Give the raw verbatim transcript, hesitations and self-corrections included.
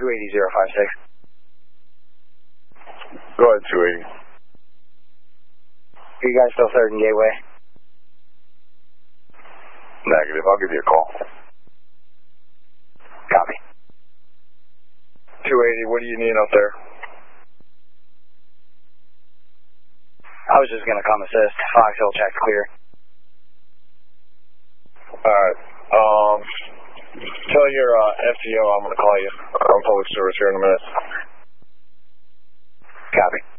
two eighty zero five six. Go ahead, two eighty. Are you guys still third and Gateway? Negative. I'll give you a call. Copy. two eighty, what do you need up there? I was just going to come assist. Fox Hill check's clear. Alright. Um, tell your uh, F T O I'm going to call you. I'm public service here in a minute. Copy.